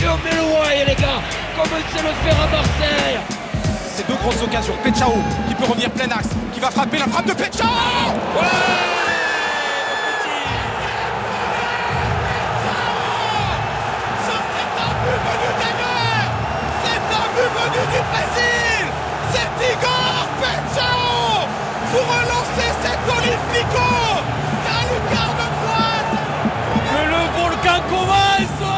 on met le why les gars, comme on sait le faire à Marseille. C'est deux grosses occasions, Petchao qui peut revenir plein axe, qui va frapper la frappe de Petchao. Venu du Brésil, c'est Igor Petchao pour relancer cet Olympico. La lucarne droite. Que le volcan commence.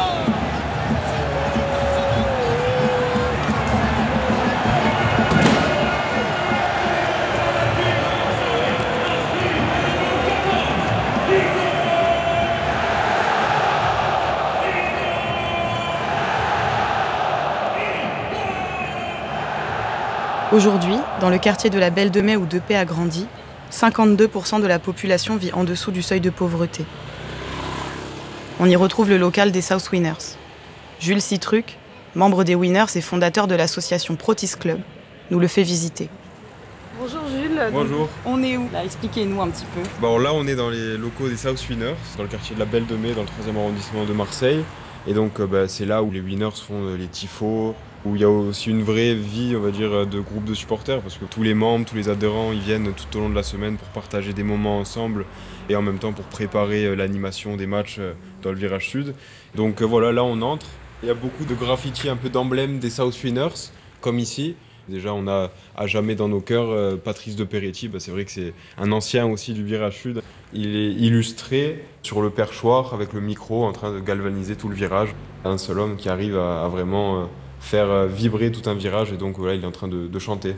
Aujourd'hui, dans le quartier de la Belle de Mai où Depay a grandi, 52% de la population vit en dessous du seuil de pauvreté. On y retrouve le local des South Winners. Jules Citruc, membre des Winners et fondateur de l'association Protis Club, nous le fait visiter. Bonjour Jules. Bonjour. On est où là? Expliquez-nous un petit peu. Bon, là, on est dans les locaux des South Winners, dans le quartier de la Belle de Mai, dans le 3e arrondissement de Marseille. Et donc, c'est là où les Winners font les tifos, où il y a aussi une vraie vie, on va dire, de groupe de supporters, parce que tous les membres, tous les adhérents, ils viennent tout au long de la semaine pour partager des moments ensemble et en même temps pour préparer l'animation des matchs dans le virage sud. Donc voilà, là on entre. Il y a beaucoup de graffitis, un peu d'emblèmes des South Winners, comme ici. Déjà, on a à jamais dans nos cœurs Patrice de Peretti, c'est vrai que c'est un ancien aussi du virage sud. Il est illustré sur le perchoir avec le micro en train de galvaniser tout le virage. Un seul homme qui arrive à vraiment faire vibrer tout un virage et donc voilà, il est en train de chanter.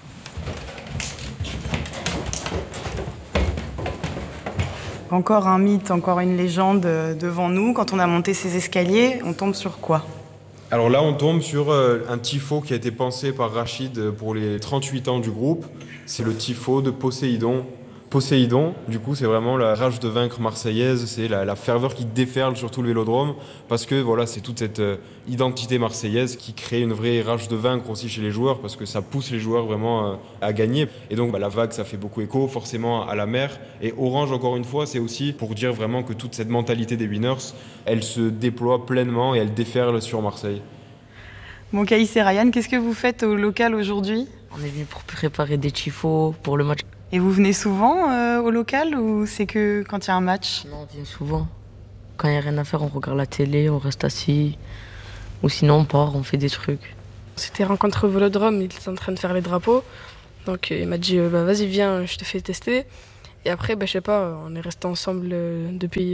Encore un mythe, encore une légende devant nous. Quand on a monté ces escaliers, on tombe sur quoi? Alors là, on tombe sur un tifo qui a été pensé par Rachid pour les 38 ans du groupe. C'est le tifo de Poséidon. Poséidon, du coup, c'est vraiment la rage de vaincre marseillaise, c'est la ferveur qui déferle sur tout le vélodrome, parce que voilà, c'est toute cette identité marseillaise qui crée une vraie rage de vaincre aussi chez les joueurs, parce que ça pousse les joueurs vraiment à gagner. Et donc, la vague, ça fait beaucoup écho, forcément, à la mer. Et Orange, encore une fois, c'est aussi pour dire vraiment que toute cette mentalité des Winners, elle se déploie pleinement et elle déferle sur Marseille. Bon, Caïs et Ryan, qu'est-ce que vous faites au local aujourd'hui? On est venu pour préparer des tifos pour le match. Et vous venez souvent au local ou c'est que quand il y a un match? Non, on vient souvent. Quand il n'y a rien à faire, on regarde la télé, on reste assis. Ou sinon, on part, on fait des trucs. C'était rencontre au Vélodrome, il était en train de faire les drapeaux. Donc il m'a dit vas-y viens, je te fais tester. Et après, je sais pas, on est restés ensemble depuis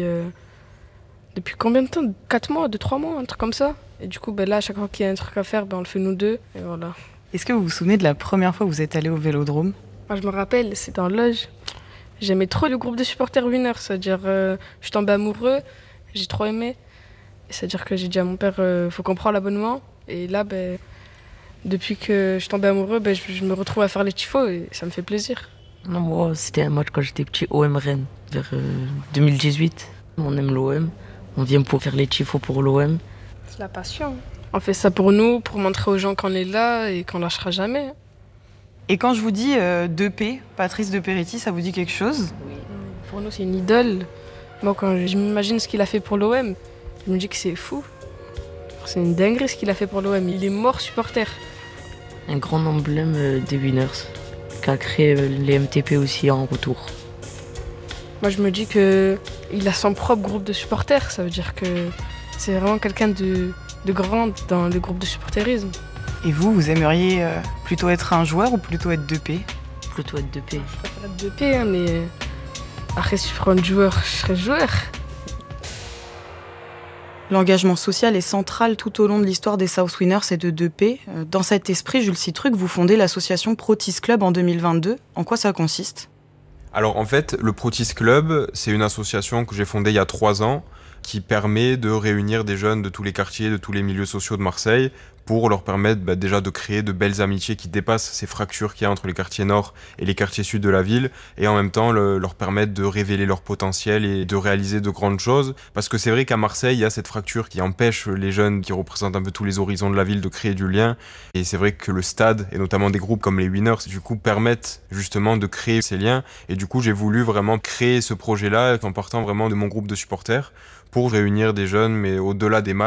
combien de temps? 4 mois, 2-3 mois, un truc comme ça. Et du coup, là, à chaque fois qu'il y a un truc à faire, on le fait nous deux. Et voilà. Est-ce que vous vous souvenez de la première fois que vous êtes allé au Vélodrome? Moi, je me rappelle, c'était en loge. J'aimais trop le groupe de supporters Winners. C'est-à-dire, je suis tombée amoureux, j'ai trop aimé. C'est-à-dire que j'ai dit à mon père, faut qu'on prenne l'abonnement. Et là, depuis que je suis tombée amoureux, je me retrouve à faire les tifos et ça me fait plaisir. Non, moi, c'était un match quand j'étais petit, OM Rennes, vers 2018. On aime l'OM, on vient pour faire les tifos pour l'OM. C'est la passion. On fait ça pour nous, pour montrer aux gens qu'on est là et qu'on lâchera jamais. Et quand je vous dis Depay, Patrice de Peretti, ça vous dit quelque chose? Oui. Pour nous, c'est une idole. Moi, quand je m'imagine ce qu'il a fait pour l'OM, je me dis que c'est fou. C'est une dinguerie ce qu'il a fait pour l'OM. Il est mort supporter. Un grand emblème des Winners, qui a créé les MTP aussi en retour. Moi, je me dis qu'il a son propre groupe de supporters. Ça veut dire que c'est vraiment quelqu'un de grand dans le groupe de supporterisme. Et vous aimeriez plutôt être un joueur ou plutôt être Depay? Plutôt être Depay. Je préfère être Depay, mais après, si je prends un joueur, je serais joueur. L'engagement social est central tout au long de l'histoire des South Winners et de Depay. Dans cet esprit, Jules Citruc, vous fondez l'association Protis Club en 2022. En quoi ça consiste? Alors en fait, le Protis Club, c'est une association que j'ai fondée il y a 3 ans qui permet de réunir des jeunes de tous les quartiers, de tous les milieux sociaux de Marseille pour leur permettre déjà de créer de belles amitiés qui dépassent ces fractures qu'il y a entre les quartiers nord et les quartiers sud de la ville et en même temps leur permettre de révéler leur potentiel et de réaliser de grandes choses. Parce que c'est vrai qu'à Marseille, il y a cette fracture qui empêche les jeunes qui représentent un peu tous les horizons de la ville de créer du lien. Et c'est vrai que le stade, et notamment des groupes comme les Winners, du coup, permettent justement de créer ces liens. Et du coup, j'ai voulu vraiment créer ce projet-là en partant vraiment de mon groupe de supporters pour réunir des jeunes, mais au-delà des matchs,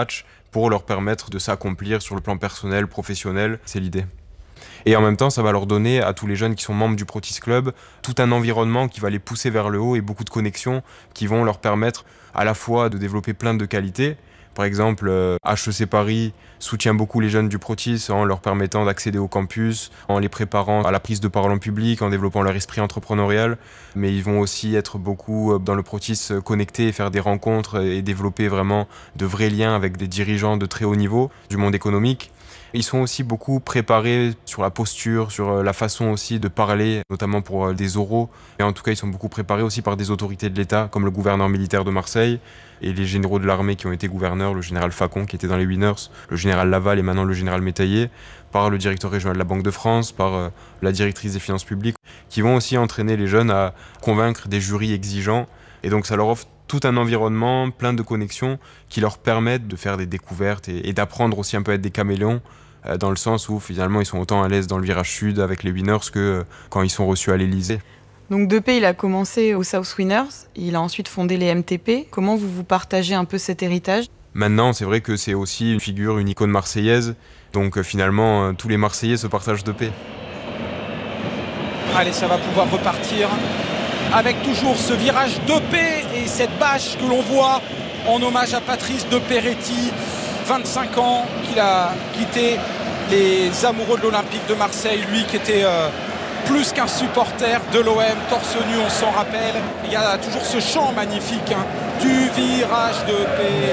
pour leur permettre de s'accomplir sur le plan personnel, professionnel. C'est l'idée. Et en même temps, ça va leur donner à tous les jeunes qui sont membres du Protis Club tout un environnement qui va les pousser vers le haut et beaucoup de connexions qui vont leur permettre à la fois de développer plein de qualités. Par exemple, HEC Paris soutient beaucoup les jeunes du Protis en leur permettant d'accéder au campus, en les préparant à la prise de parole en public, en développant leur esprit entrepreneurial. Mais ils vont aussi être beaucoup dans le Protis connectés, faire des rencontres et développer vraiment de vrais liens avec des dirigeants de très haut niveau du monde économique. Ils sont aussi beaucoup préparés sur la posture, sur la façon aussi de parler, notamment pour des oraux. Et en tout cas, ils sont beaucoup préparés aussi par des autorités de l'État, comme le gouverneur militaire de Marseille et les généraux de l'armée qui ont été gouverneurs, le général Facon qui était dans les Winners, le général Laval et maintenant le général Métayer, par le directeur régional de la Banque de France, par la directrice des finances publiques, qui vont aussi entraîner les jeunes à convaincre des jurys exigeants. Et donc ça leur offre tout un environnement, plein de connexions qui leur permettent de faire des découvertes et d'apprendre aussi un peu à être des caméléons, dans le sens où finalement ils sont autant à l'aise dans le virage sud avec les Winners que quand ils sont reçus à l'Elysée. Donc Depay, il a commencé au South Winners, il a ensuite fondé les MTP. Comment vous partagez un peu cet héritage ? Maintenant, c'est vrai que c'est aussi une figure, une icône marseillaise, donc finalement tous les Marseillais se partagent Depay. Allez, ça va pouvoir repartir avec toujours ce virage Depay et cette bâche que l'on voit en hommage à Patrice De Peretti, 25 ans qu'il a quitté les amoureux de l'Olympique de Marseille, lui qui était plus qu'un supporter de l'OM, torse nu, on s'en rappelle. Il y a toujours ce chant magnifique du virage Depay.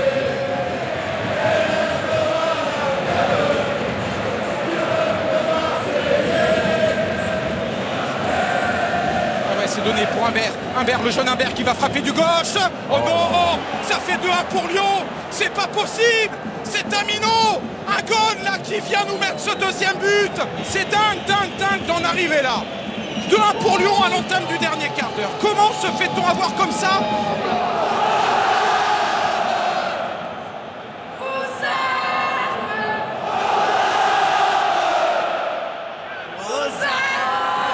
C'est donné pour Humbert. Humbert, le jeune Humbert qui va frapper du gauche. Oh non, ça fait 2-1 pour Lyon. C'est pas possible. C'est un minot. Un goal là qui vient nous mettre ce deuxième but. C'est dingue d'en arriver là. 2-1 pour Lyon à l'entame du dernier quart d'heure. Comment se fait-on avoir comme ça